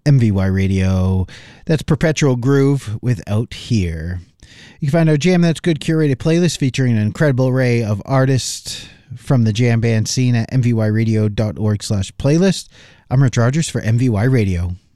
MVY Radio. That's Perpetual Groove with Out Here. You can find our Jam That's Good curated playlist featuring an incredible array of artists from the jam band scene at mvyradio.org/playlist. I'm Rich Rogers for MVY Radio.